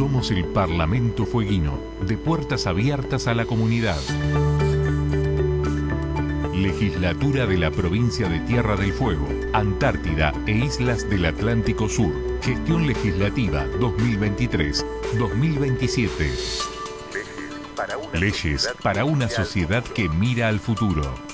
Somos el Parlamento Fueguino, de puertas abiertas a la comunidad. Legislatura de la Provincia de Tierra del Fuego, Antártida e Islas del Atlántico Sur. Gestión Legislativa 2023-2027. Leyes para una sociedad que mira al futuro.